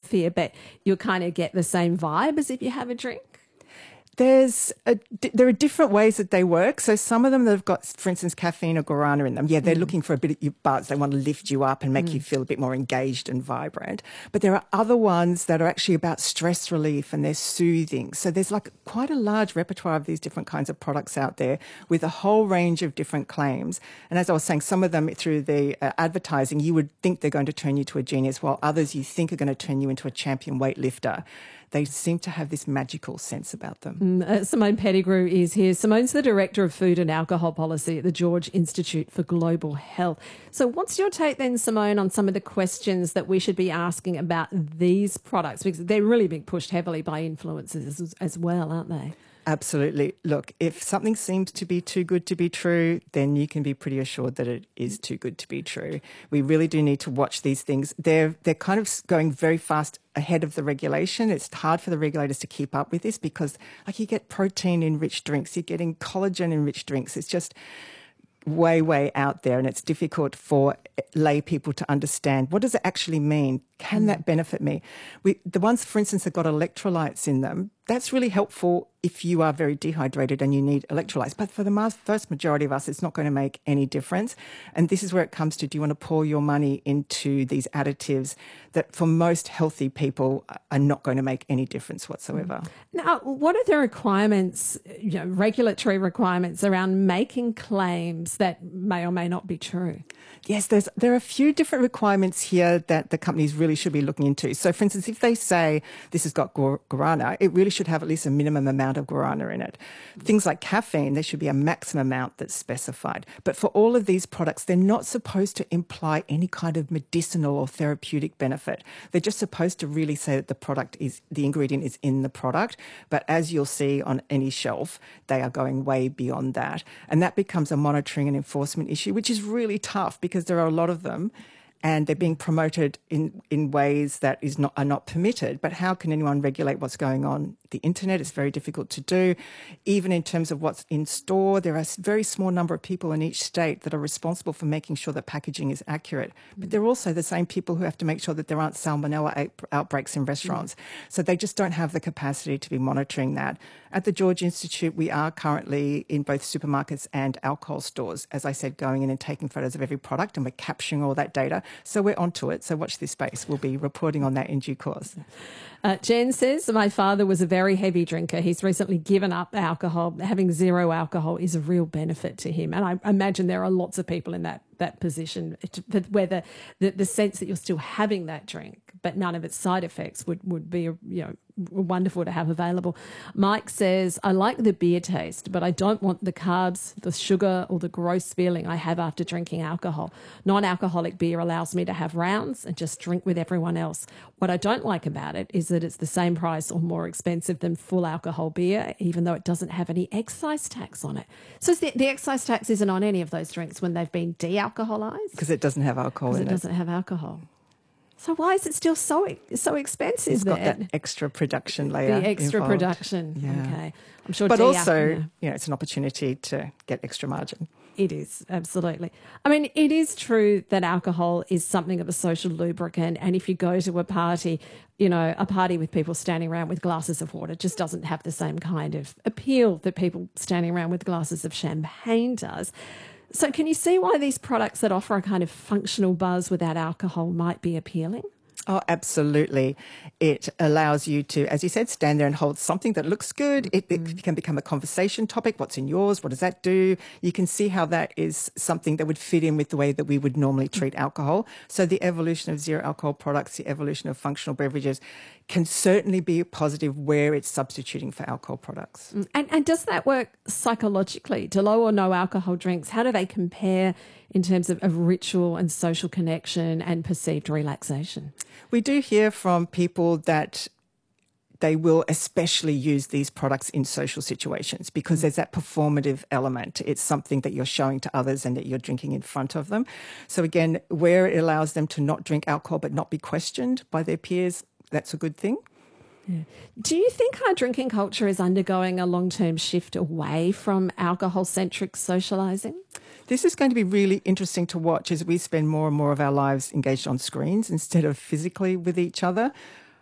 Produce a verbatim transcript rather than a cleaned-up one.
atmosphere, but you'll kind of get the same vibe as if you have a drink? There's a, there are different ways that they work. So some of them that have got, for instance, caffeine or guarana in them, yeah, they're mm. looking for a bit of your buzz. They want to lift you up and make mm. you feel a bit more engaged and vibrant. But there are other ones that are actually about stress relief and they're soothing. So there's like quite a large repertoire of these different kinds of products out there with a whole range of different claims. And as I was saying, some of them through the uh, advertising, you would think they're going to turn you to a genius, while others you think are going to turn you into a champion weightlifter. They seem to have this magical sense about them. Mm, uh, Simone Pettigrew is here. Simone's the Director of Food and Alcohol Policy at the George Institute for Global Health. So what's your take then, Simone, on some of the questions that we should be asking about these products? Because they're really being pushed heavily by influencers as, as well, aren't they? Absolutely. Look, if something seems to be too good to be true, then you can be pretty assured that it is too good to be true. We really do need to watch these things. They're they're kind of going very fast ahead of the regulation. It's hard for the regulators to keep up with this because, like, you get protein-enriched drinks, you're getting collagen-enriched drinks. It's just way, way out there, and it's difficult for lay people to understand. What does it actually mean? Can mm. that benefit me? We, the ones, for instance, that got electrolytes in them, that's really helpful if you are very dehydrated and you need electrolytes. But for the vast majority of us, it's not going to make any difference. And this is where it comes to, do you want to pour your money into these additives that for most healthy people are not going to make any difference whatsoever? Now, what are the requirements, you know, regulatory requirements around making claims that may or may not be true? Yes, there's there are a few different requirements here that the companies really should be looking into. So, for instance, if they say this has got guarana, it really should have at least a minimum amount of guarana in it. Things like caffeine, there should be a maximum amount that's specified. But for all of these products, they're not supposed to imply any kind of medicinal or therapeutic benefit. They're just supposed to really say that the product is, the ingredient is in the product. But as you'll see on any shelf, they are going way beyond that. And that becomes a monitoring and enforcement issue, which is really tough because there are a lot of them and they're being promoted in, in ways that is not, are not permitted. But how can anyone regulate what's going on the internet? It's very difficult to do. Even in terms of what's in store, there are a very small number of people in each state that are responsible for making sure that packaging is accurate. But they're also the same people who have to make sure that there aren't salmonella out- outbreaks in restaurants. Mm. So they just don't have the capacity to be monitoring that. At the George Institute, we are currently in both supermarkets and alcohol stores, as I said, going in and taking photos of every product, and we're capturing all that data. So we're onto it. So watch this space. We'll be reporting on that in due course. Uh, Jen says, my father was a very heavy drinker. He's recently given up alcohol. Having zero alcohol is a real benefit to him. And I imagine there are lots of people in that that position where the, the, the sense that you're still having that drink, but none of its side effects would, would be, you know, wonderful to have available. Mike says, I like the beer taste, but I don't want the carbs, the sugar, or the gross feeling I have after drinking alcohol. Non-alcoholic beer allows me to have rounds and just drink with everyone else. What I don't like about it is that it's the same price or more expensive than full alcohol beer, even though it doesn't have any excise tax on it. So the, the excise tax isn't on any of those drinks when they've been de-alcoholized? Because it doesn't have alcohol in it. Because it doesn't have alcohol. So why is it still so so expensive? It's got then? that extra production layer. The extra involved. production. Yeah. Okay. I'm sure. But de- also, yeah. you know, it's an opportunity to get extra margin. It is, absolutely. I mean, it is true that alcohol is something of a social lubricant. And if you go to a party, you know, a party with people standing around with glasses of water just doesn't have the same kind of appeal that people standing around with glasses of champagne does. So can you see why these products that offer a kind of functional buzz without alcohol might be appealing? Oh, absolutely. It allows you to, as you said, stand there and hold something that looks good. It, it can become a conversation topic. What's in yours? What does that do? You can see how that is something that would fit in with the way that we would normally treat alcohol. So the evolution of zero alcohol products, the evolution of functional beverages can certainly be positive where it's substituting for alcohol products. And, and does that work psychologically? Do low or no alcohol drinks, how do they compare in terms of, of ritual and social connection and perceived relaxation? We do hear from people that they will especially use these products in social situations because mm. there's that performative element. It's something that you're showing to others and that you're drinking in front of them. So again, where it allows them to not drink alcohol but not be questioned by their peers, that's a good thing. Yeah. Do you think our drinking culture is undergoing a long-term shift away from alcohol-centric socialising? This is going to be really interesting to watch as we spend more and more of our lives engaged on screens instead of physically with each other.